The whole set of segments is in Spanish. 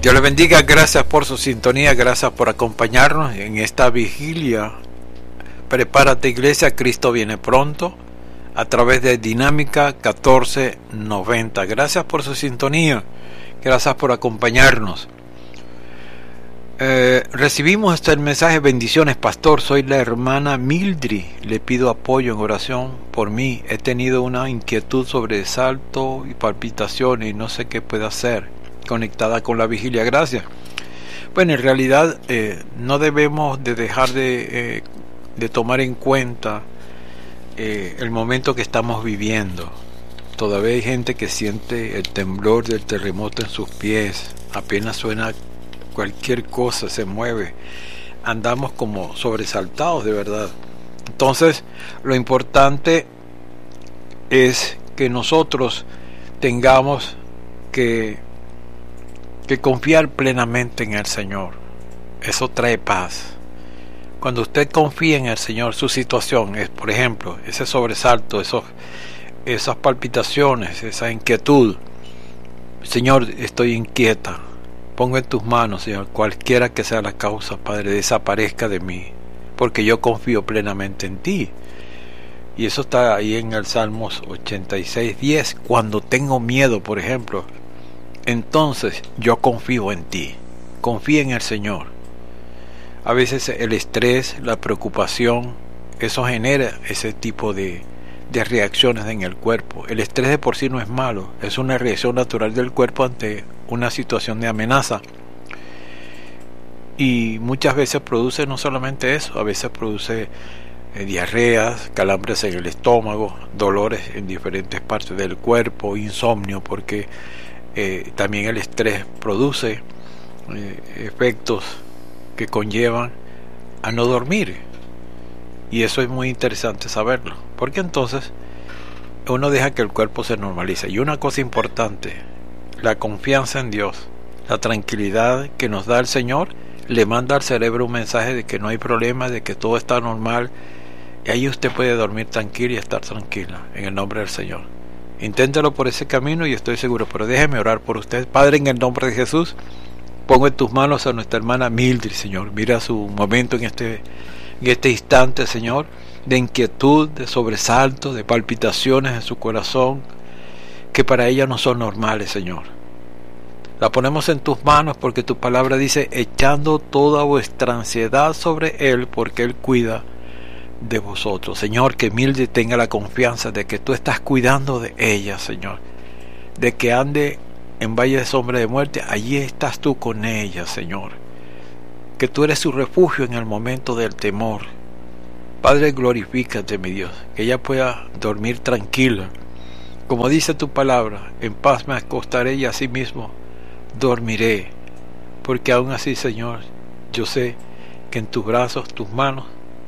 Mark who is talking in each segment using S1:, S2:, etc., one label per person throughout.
S1: Dios les bendiga, gracias por su sintonía, gracias por acompañarnos en esta vigilia. Prepárate, iglesia, Cristo viene pronto, a través de Dinámica 1490. Gracias por su sintonía, gracias por acompañarnos. Recibimos el mensaje: bendiciones, pastor, soy la hermana Mildred, le pido apoyo en oración por mí, he tenido una inquietud sobre salto y palpitaciones y no sé qué puedo hacer, conectada con la vigilia. Gracias. Bueno, en realidad no debemos de dejar de tomar en cuenta el momento que estamos viviendo. Todavía hay gente que siente el temblor del terremoto en sus pies, apenas suena cualquier cosa, se mueve, andamos como sobresaltados de verdad. Entonces lo importante es que nosotros tengamos que confiar plenamente en el Señor. Eso trae paz. Cuando usted confía en el Señor, su situación es, por ejemplo, ese sobresalto, esas palpitaciones, esa inquietud. Señor, estoy inquieta. Pongo en tus manos, Señor, cualquiera que sea la causa, Padre, desaparezca de mí, porque yo confío plenamente en ti. Y eso está ahí en el Salmos 86:10. Cuando tengo miedo, por ejemplo, entonces yo confío en ti. Confía en el Señor. A veces el estrés, la preocupación, eso genera ese tipo de reacciones en el cuerpo. El estrés de por sí no es malo, es una reacción natural del cuerpo ante una situación de amenaza. Y muchas veces produce no solamente eso, a veces produce diarreas, calambres en el estómago, dolores en diferentes partes del cuerpo, insomnio, porque también el estrés produce efectos que conllevan a no dormir, y eso es muy interesante saberlo, porque entonces uno deja que el cuerpo se normalice. Y una cosa importante, la confianza en Dios, la tranquilidad que nos da el Señor, le manda al cerebro un mensaje de que no hay problema, de que todo está normal, y ahí usted puede dormir tranquilo y estar tranquila en el nombre del Señor. Inténtelo por ese camino y estoy seguro. Pero déjeme orar por usted. Padre, en el nombre de Jesús, pongo en tus manos a nuestra hermana Mildred, Señor. Mira su momento en este instante, Señor, de inquietud, de sobresalto, de palpitaciones en su corazón, que para ella no son normales, Señor. La ponemos en tus manos porque tu palabra dice: echando toda vuestra ansiedad sobre Él, porque Él cuida de vosotros. Señor, que Mildred tenga la confianza de que tú estás cuidando de ella, Señor, de que ande en valle de sombra de muerte, allí estás tú con ella, Señor, que tú eres su refugio en el momento del temor. Padre, glorifícate, mi Dios, que ella pueda dormir tranquila, como dice tu palabra: en paz me acostaré y asimismo dormiré, porque aún así, Señor, yo sé que en tus brazos, tus manos,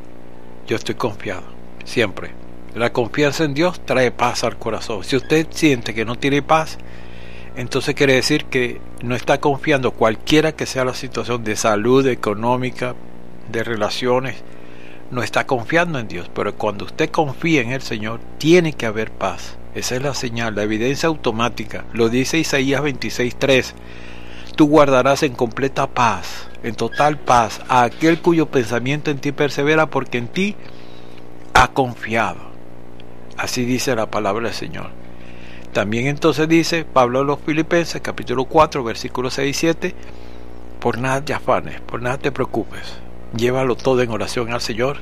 S1: yo estoy confiado, siempre. La confianza en Dios trae paz al corazón. Si usted siente que no tiene paz, entonces quiere decir que no está confiando, cualquiera que sea la situación de salud, económica, de relaciones, no está confiando en Dios. Pero cuando usted confía en el Señor, tiene que haber paz. Esa es la señal, la evidencia automática. Lo dice Isaías 26:3. Tú guardarás en completa paz, en total paz, a aquel cuyo pensamiento en ti persevera, porque en ti ha confiado. Así dice la palabra del Señor. También entonces dice Pablo a los Filipenses, capítulo 4, versículos 6 y 7: por nada te afanes, por nada te preocupes, llévalo todo en oración al Señor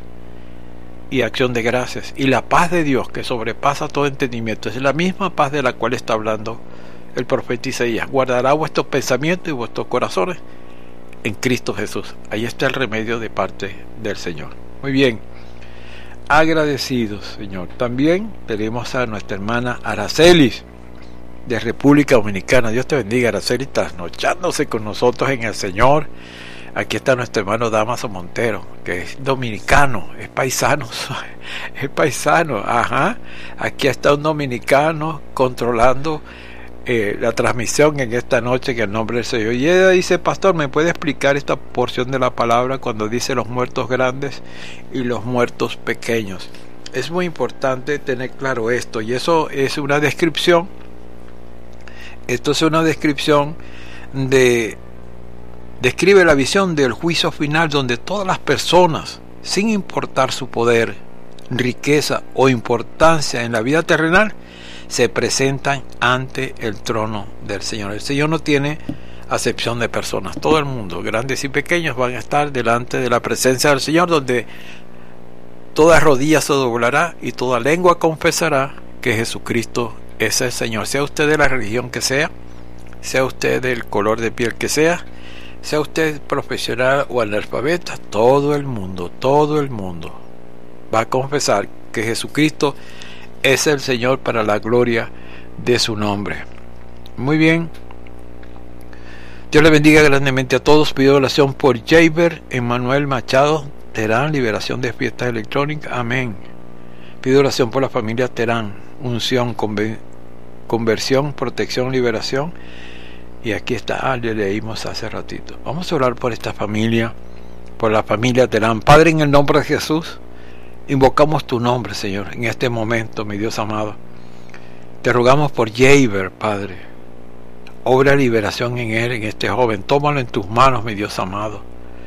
S1: y acción de gracias, y la paz de Dios, que sobrepasa todo entendimiento, es la misma paz de la cual está hablando el profeta Isaías, guardará vuestros pensamientos y vuestros corazones en Cristo Jesús. Ahí está el remedio de parte del Señor. Muy bien, agradecidos, Señor. También tenemos a nuestra hermana Aracelis de República Dominicana. Dios te bendiga, Aracelis, trasnochándose con nosotros en el Señor. Aquí está nuestro hermano Damaso Montero, que es dominicano, es paisano, es paisano, ajá. Aquí está un dominicano controlando la transmisión en esta noche, en el nombre del Señor. Y ella dice: pastor, ¿me puede explicar esta porción de la palabra cuando dice los muertos grandes y los muertos pequeños? Es muy importante tener claro esto, y eso es una descripción. Esto es una descripción de describe la visión del juicio final donde todas las personas, sin importar su poder, riqueza o importancia en la vida terrenal, se presentan ante el trono del Señor. El Señor no tiene acepción de personas. Todo el mundo, grandes y pequeños, van a estar delante de la presencia del Señor, donde toda rodilla se doblará y toda lengua confesará que Jesucristo es el Señor. Sea usted de la religión que sea usted del color de piel que sea usted profesional o analfabeta, todo el mundo va a confesar que Jesucristo es el Señor para la gloria de su nombre. Muy bien. Dios le bendiga grandemente a todos. Pido oración por Jaber Emmanuel Machado, Terán, liberación de fiestas electrónicas. Amén. Pido oración por la familia Terán, unción, conversión, protección, liberación. Y aquí está, le leímos hace ratito. Vamos a orar por esta familia, por la familia Terán. Padre, en el nombre de Jesús, invocamos tu nombre, Señor, en este momento, mi Dios amado. Te rogamos por Jaber, Padre. Obra liberación en él, en este joven. Tómalo en tus manos, mi Dios amado.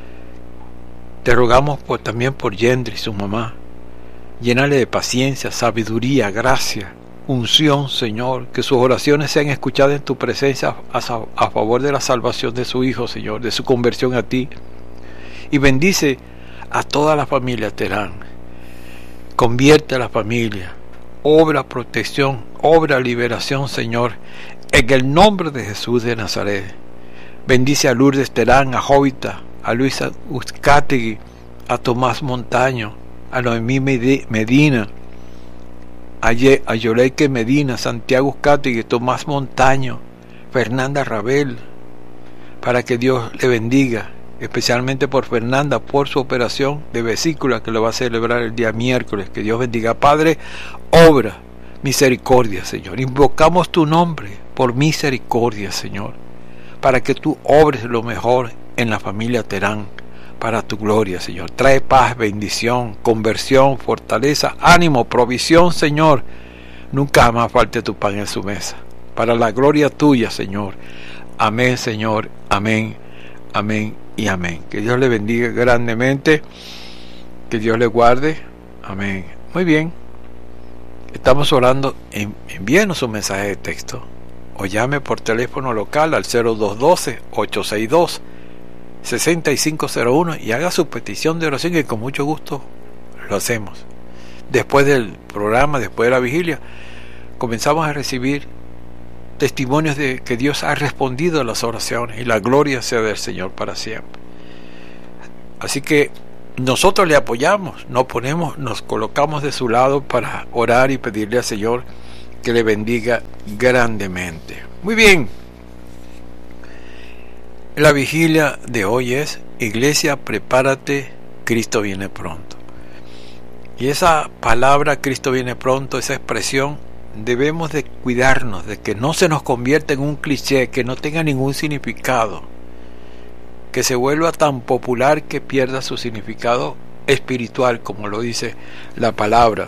S1: Te rogamos también por Yendri, su mamá. Llénale de paciencia, sabiduría, gracia, unción, Señor. Que sus oraciones sean escuchadas en tu presencia a favor de la salvación de su hijo, Señor, de su conversión a ti. Y bendice a toda la familia Terán. Convierte a la familia. Obra protección, obra liberación, Señor, en el nombre de Jesús de Nazaret. Bendice a Lourdes Terán, a Jovita, a Luisa Uzcategui, a Tomás Montaño, a Noemí Medina, a Yoleike Medina, Santiago Uzcategui, Tomás Montaño, Fernanda Rabel, para que Dios le bendiga, especialmente por Fernanda, por su operación de vesícula que lo va a celebrar el día miércoles. Que Dios bendiga. Padre, obra misericordia, Señor. Invocamos tu nombre por misericordia, Señor, para que tú obres lo mejor en la familia Terán, para tu gloria, Señor. Trae paz, bendición, conversión, fortaleza, ánimo, provisión, Señor. Nunca jamás falte tu pan en su mesa, para la gloria tuya, Señor. Amén, Señor. Amén, amén y amén. Que Dios le bendiga grandemente, que Dios le guarde. Amén. Muy bien. Estamos orando. Envíenos un mensaje de texto o llame por teléfono local al 0212-862-6501 y haga su petición de oración, que con mucho gusto lo hacemos. Después del programa, después de la vigilia, comenzamos a recibir testimonios de que Dios ha respondido a las oraciones, y la gloria sea del Señor para siempre. Así que nosotros le apoyamos, nos colocamos de su lado para orar y pedirle al Señor que le bendiga grandemente. Muy bien. La vigilia de hoy es: Iglesia, prepárate, Cristo viene pronto. Y esa palabra, Cristo viene pronto, esa expresión, debemos de cuidarnos de que no se nos convierta en un cliché, que no tenga ningún significado, que se vuelva tan popular que pierda su significado espiritual, como lo dice la palabra.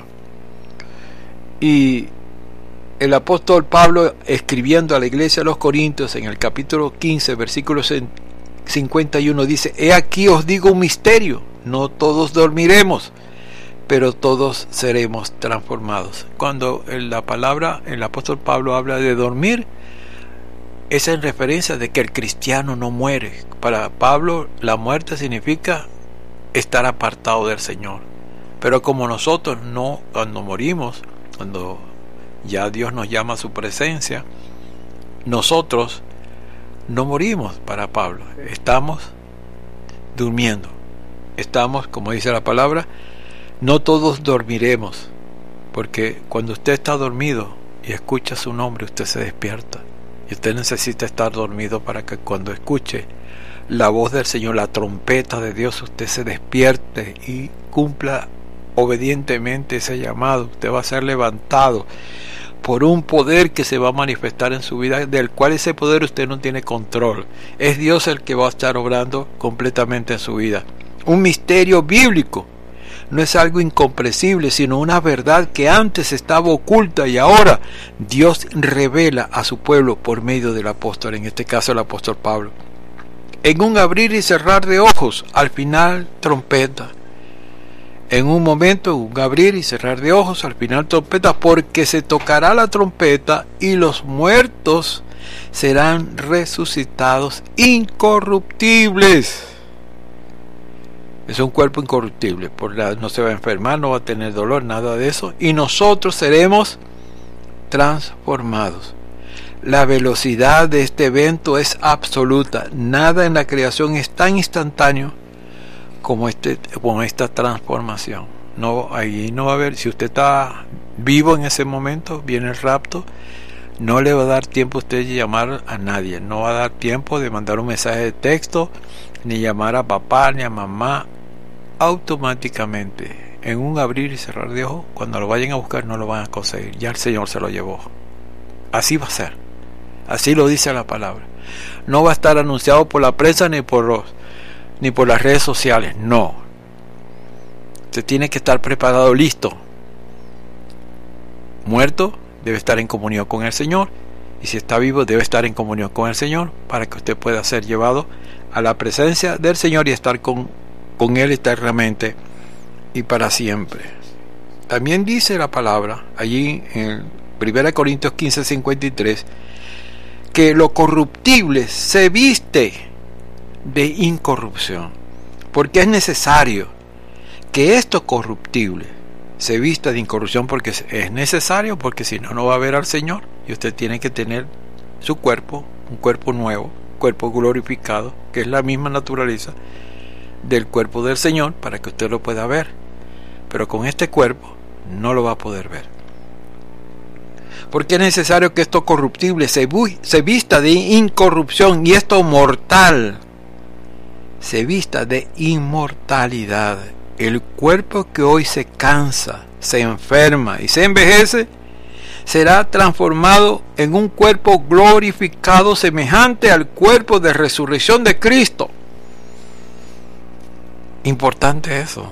S1: Y el apóstol Pablo, escribiendo a la iglesia de los Corintios, en el capítulo 15, versículo 51, dice: He aquí os digo un misterio, no todos dormiremos, pero todos seremos transformados. Cuando la palabra, el apóstol Pablo habla de dormir, es en referencia de que el cristiano no muere. Para Pablo, la muerte significa estar apartado del Señor. Pero como nosotros no, cuando morimos, cuando ya Dios nos llama a su presencia, nosotros no morimos. Para Pablo, estamos durmiendo. Estamos, como dice la palabra, no todos dormiremos, porque cuando usted está dormido y escucha su nombre, usted se despierta. Y usted necesita estar dormido para que cuando escuche la voz del Señor, la trompeta de Dios, usted se despierte y cumpla obedientemente ese llamado. Usted va a ser levantado por un poder que se va a manifestar en su vida, del cual ese poder usted no tiene control. Es Dios el que va a estar obrando completamente en su vida. Un misterio bíblico. No es algo incomprensible, sino una verdad que antes estaba oculta y ahora Dios revela a su pueblo por medio del apóstol, en este caso el apóstol Pablo. en un abrir y cerrar de ojos, al final trompeta. En un momento, un abrir y cerrar de ojos, al final trompeta, porque se tocará la trompeta y los muertos serán resucitados incorruptibles. Es un cuerpo incorruptible, no se va a enfermar, no va a tener dolor, nada de eso, y nosotros seremos transformados. La velocidad de este evento es absoluta. Nada en la creación es tan instantáneo como esta transformación. Ahí no va a haber, si usted está vivo en ese momento, viene el rapto, no le va a dar tiempo a usted de llamar a nadie, no va a dar tiempo de mandar un mensaje de texto, ni llamar a papá ni a mamá. Automáticamente, en un abrir y cerrar de ojos, cuando lo vayan a buscar no lo van a conseguir, ya el Señor se lo llevó. Así va a ser, así lo dice la palabra. No va a estar anunciado por la prensa ni por las redes sociales, no. Usted tiene que estar preparado, listo. Muerto, debe estar en comunión con el Señor, y si está vivo debe estar en comunión con el Señor, para que usted pueda ser llevado a la presencia del Señor y estar con Él eternamente y para siempre. También dice la palabra allí en 1 Corintios 15:53 que lo corruptible se viste de incorrupción, porque es necesario que esto corruptible se vista de incorrupción, porque es necesario, porque si no, no va a ver al Señor, y usted tiene que tener su cuerpo, un cuerpo nuevo, cuerpo glorificado, que es la misma naturaleza del cuerpo del Señor, para que usted lo pueda ver. Pero con este cuerpo no lo va a poder ver, porque es necesario que esto corruptible se vista de incorrupción, y esto mortal se vista de inmortalidad. El cuerpo que hoy se cansa, se enferma y se envejece será transformado en un cuerpo glorificado semejante al cuerpo de resurrección de Cristo. Importante eso.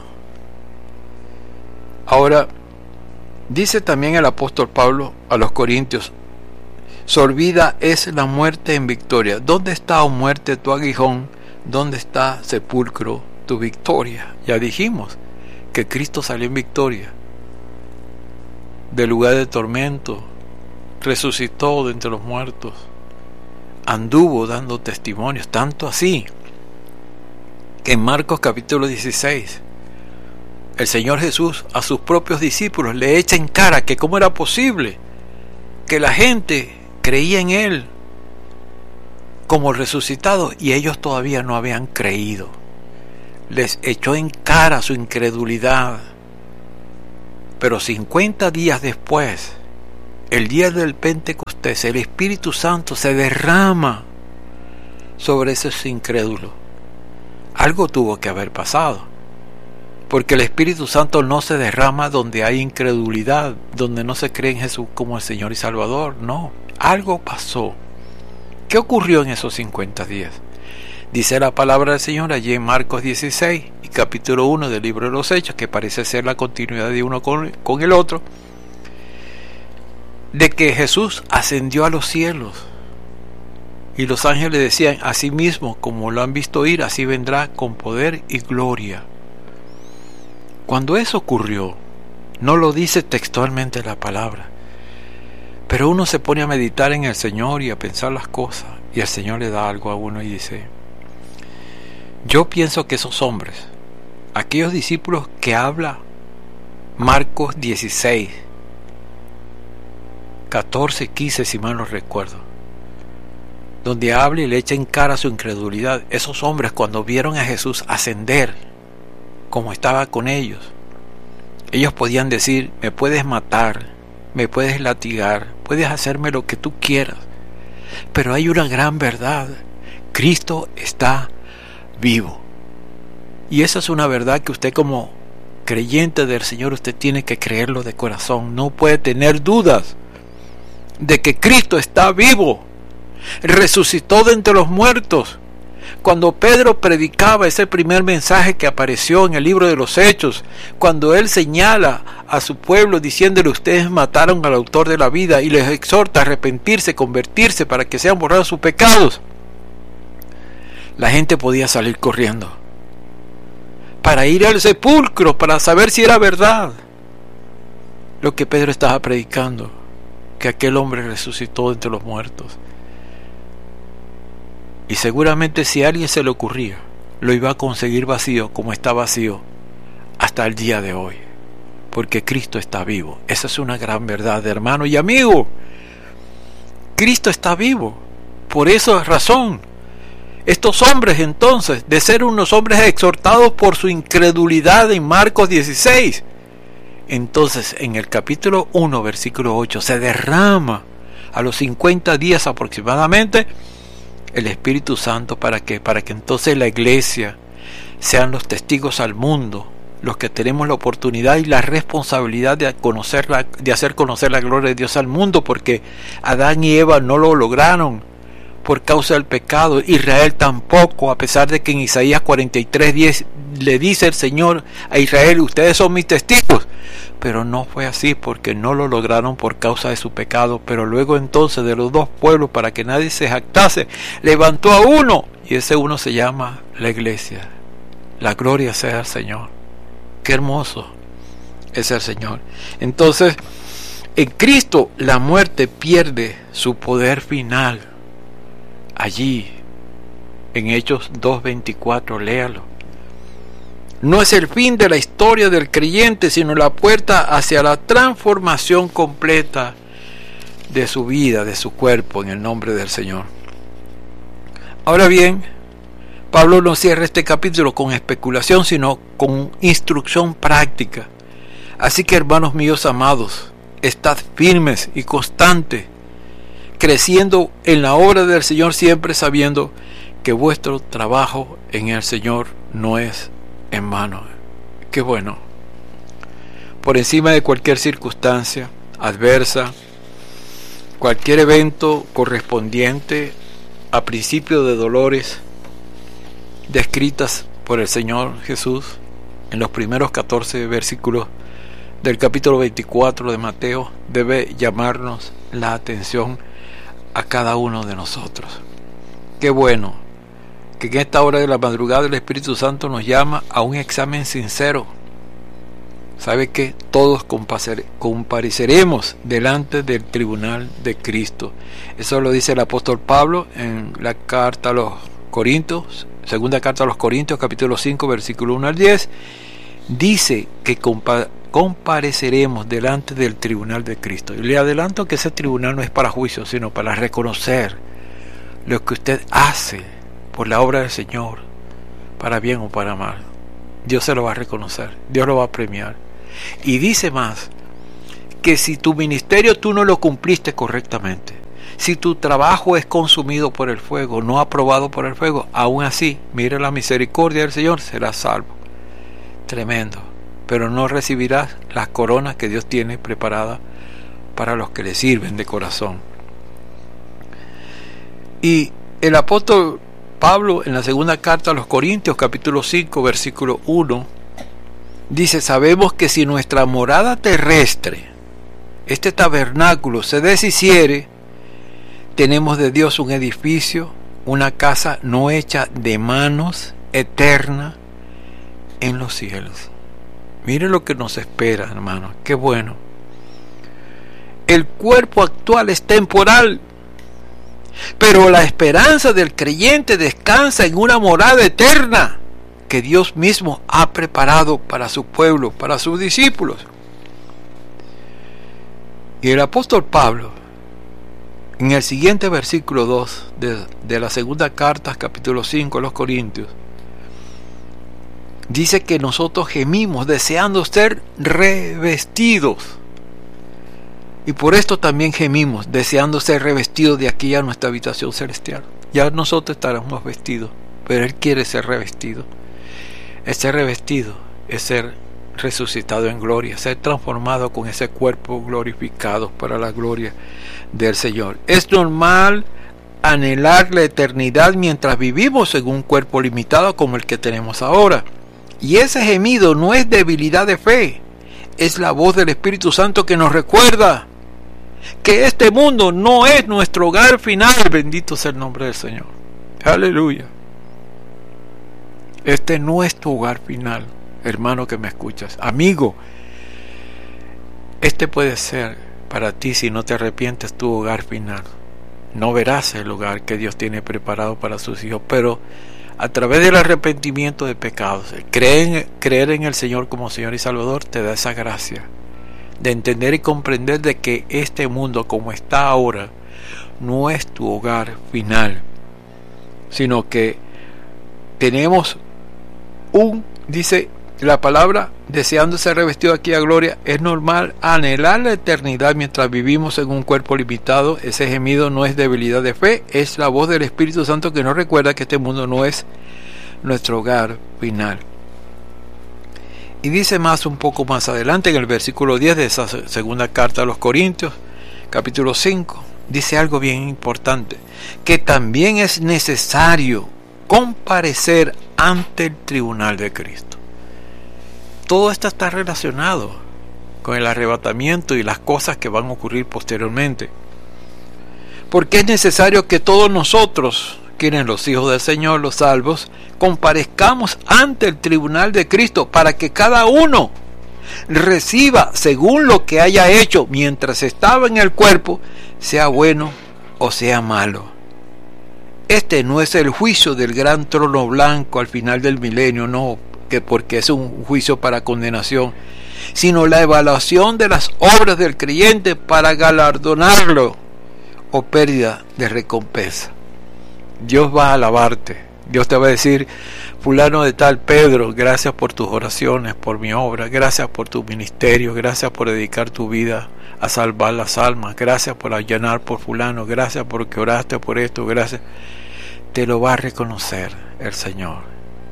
S1: Ahora, dice también el apóstol Pablo a los Corintios: sorbida es la muerte en victoria. ¿Dónde está, oh muerte, tu aguijón? ¿Dónde está, sepulcro, tu victoria? Ya dijimos que Cristo salió en victoria del lugar de tormento, resucitó de entre los muertos, anduvo dando testimonios, tanto así que en Marcos capítulo 16 el Señor Jesús a sus propios discípulos le echa en cara que cómo era posible que la gente creía en Él como resucitado y ellos todavía no habían creído. Les echó en cara su incredulidad. Pero 50 días después, el día del Pentecostés, el Espíritu Santo se derrama sobre esos incrédulos. Algo tuvo que haber pasado, porque el Espíritu Santo no se derrama donde hay incredulidad, donde no se cree en Jesús como el Señor y Salvador. No, algo pasó. ¿Qué ocurrió en esos 50 días? Dice la palabra del Señor allí en Marcos 16 y capítulo 1 del libro de los Hechos, que parece ser la continuidad de uno con el otro, de que Jesús ascendió a los cielos y los ángeles decían: así mismo como lo han visto ir, así vendrá con poder y gloria. Cuando eso ocurrió, no lo dice textualmente la palabra, pero uno se pone a meditar en el Señor y a pensar las cosas, y el Señor le da algo a uno y dice: yo pienso que esos hombres, aquellos discípulos que habla Marcos 16, 14, 15, si mal no recuerdo, donde habla y le echa en cara su incredulidad, esos hombres cuando vieron a Jesús ascender como estaba con ellos podían decir: me puedes matar, me puedes latigar, puedes hacerme lo que tú quieras, pero hay una gran verdad: Cristo está vivo. Y esa es una verdad que usted, como creyente del Señor, usted tiene que creerlo de corazón. No puede tener dudas de que Cristo está vivo, resucitó de entre los muertos. Cuando Pedro predicaba ese primer mensaje que apareció en el libro de los Hechos, cuando él señala a su pueblo diciéndole: ustedes mataron al autor de la vida, y les exhorta a arrepentirse, convertirse para que sean borrados sus pecados, la gente podía salir corriendo para ir al sepulcro, para saber si era verdad lo que Pedro estaba predicando, que aquel hombre resucitó entre los muertos. Y seguramente si a alguien se le ocurría, lo iba a conseguir vacío como está vacío hasta el día de hoy, porque Cristo está vivo. Esa es una gran verdad, hermano y amigo. Cristo está vivo. Por esa razón, estos hombres entonces, de ser unos hombres exhortados por su incredulidad en Marcos 16, entonces en el capítulo 1, versículo 8, se derrama a los 50 días aproximadamente el Espíritu Santo para que entonces la iglesia sean los testigos al mundo, los que tenemos la oportunidad y la responsabilidad de hacer conocer la gloria de Dios al mundo, porque Adán y Eva no lo lograron por causa del pecado. Israel tampoco, a pesar de que en Isaías 43:10 le dice el Señor a Israel: ustedes son mis testigos, pero no fue así, porque no lo lograron por causa de su pecado. Pero luego entonces de los dos pueblos, para que nadie se jactase, levantó a uno, y ese uno se llama la iglesia. La gloria sea al Señor. Qué hermoso es el Señor. Entonces, en Cristo la muerte pierde su poder final. Allí, en Hechos 2:24, léalo. No es el fin de la historia del creyente, sino la puerta hacia la transformación completa de su vida, de su cuerpo, en el nombre del Señor. Ahora bien, Pablo no cierra este capítulo con especulación, sino con instrucción práctica. Así que, hermanos míos amados, estad firmes y constantes, creciendo en la obra del Señor, siempre sabiendo que vuestro trabajo en el Señor no es en vano. Qué bueno. Por encima de cualquier circunstancia adversa, cualquier evento correspondiente a principio de dolores descritas por el Señor Jesús en los primeros 14 versículos del capítulo 24 de Mateo, debe llamarnos la atención a cada uno de nosotros. Qué bueno que en esta hora de la madrugada el Espíritu Santo nos llama a un examen sincero. ¿Sabe qué? Todos compareceremos delante del tribunal de Cristo. Eso lo dice el apóstol Pablo en la carta a los Corintios, segunda carta a los Corintios, capítulo 5, versículo 1 al 10. Dice que compareceremos delante del tribunal de Cristo. Y le adelanto que ese tribunal no es para juicio, sino para reconocer lo que usted hace por la obra del Señor, para bien o para mal. Dios se lo va a reconocer, Dios lo va a premiar. Y dice más, que si tu ministerio tú no lo cumpliste correctamente, si tu trabajo es consumido por el fuego, no aprobado por el fuego, aún así, mire la misericordia del Señor, serás salvo. Tremendo. Pero no recibirás las coronas que Dios tiene preparadas para los que le sirven de corazón. Y el apóstol Pablo, en la segunda carta a los Corintios, capítulo 5, versículo 1, dice: sabemos que si nuestra morada terrestre, este tabernáculo, se deshiciere, tenemos de Dios un edificio, una casa no hecha de manos, eterna en los cielos. Mire lo que nos espera, hermano. Qué bueno. El cuerpo actual es temporal, pero la esperanza del creyente descansa en una morada eterna que Dios mismo ha preparado para su pueblo, para sus discípulos. Y el apóstol Pablo, en el siguiente versículo 2 de la segunda carta, capítulo 5 a los Corintios, dice que nosotros gemimos deseando ser revestidos. Y por esto también gemimos, deseando ser revestidos de aquí a nuestra habitación celestial. Ya nosotros estaremos vestidos, pero Él quiere ser revestido. El ser revestido es ser resucitado en gloria, ser transformado con ese cuerpo glorificado para la gloria del Señor. Es normal anhelar la eternidad mientras vivimos en un cuerpo limitado como el que tenemos ahora. Y ese gemido no es debilidad de fe, es la voz del Espíritu Santo que nos recuerda que este mundo no es nuestro hogar final. Bendito sea el nombre del Señor. Aleluya. Este no es tu hogar final, hermano que me escuchas. Amigo, este puede ser para ti, si no te arrepientes, tu hogar final. No verás el hogar que Dios tiene preparado para sus hijos, pero a través del arrepentimiento de pecados, creer en el Señor como Señor y Salvador, te da esa gracia de entender y comprender de que este mundo como está ahora no es tu hogar final, sino que tenemos dice la palabra, deseando ser revestido aquí a gloria. Es normal anhelar la eternidad mientras vivimos en un cuerpo limitado. Ese gemido no es debilidad de fe, es la voz del Espíritu Santo que nos recuerda que este mundo no es nuestro hogar final. Y dice un poco más adelante, en el versículo 10 de esa segunda carta a los Corintios, capítulo 5, dice algo bien importante, que también es necesario comparecer ante el tribunal de Cristo. Todo esto está relacionado con el arrebatamiento y las cosas que van a ocurrir posteriormente. Porque es necesario que todos nosotros, quienes los hijos del Señor, los salvos, comparezcamos ante el tribunal de Cristo para que cada uno reciba según lo que haya hecho mientras estaba en el cuerpo, sea bueno o sea malo. Este no es el juicio del gran trono blanco al final del milenio, no, porque es un juicio para condenación, sino la evaluación de las obras del creyente para galardonarlo o pérdida de recompensa. Dios va a alabarte, Dios te va a decir: fulano de tal, Pedro, gracias por tus oraciones, por mi obra, gracias por tu ministerio, gracias por dedicar tu vida a salvar las almas, gracias por allanar por fulano, gracias porque oraste por esto, gracias. Te lo va a reconocer el Señor.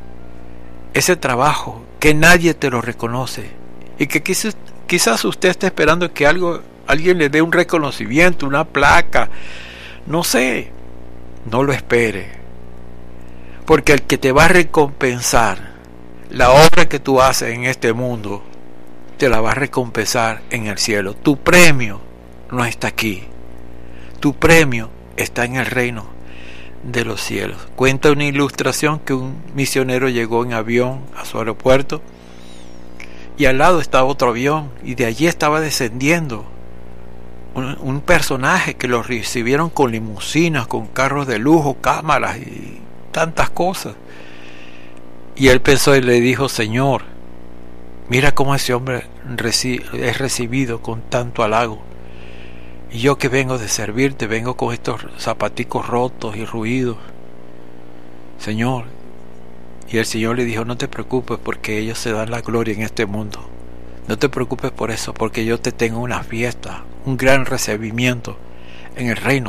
S1: Ese trabajo que nadie te lo reconoce y que quizás usted esté esperando que alguien le dé un reconocimiento, una placa, no sé, no lo espere, porque el que te va a recompensar la obra que tú haces en este mundo, te la va a recompensar en el cielo. Tu premio no está aquí, tu premio está en el reino de los cielos. Cuenta una ilustración que un misionero llegó en avión a su aeropuerto y al lado estaba otro avión y de allí estaba descendiendo un personaje que lo recibieron con limusinas, con carros de lujo, cámaras y tantas cosas. Y él pensó y le dijo: Señor, mira cómo ese hombre es recibido con tanto halago. Y yo que vengo de servirte, vengo con estos zapaticos rotos y ruidos, Señor. Y el Señor le dijo: no te preocupes, porque ellos se dan la gloria en este mundo. No te preocupes por eso, porque yo te tengo una fiesta, un gran recibimiento en el reino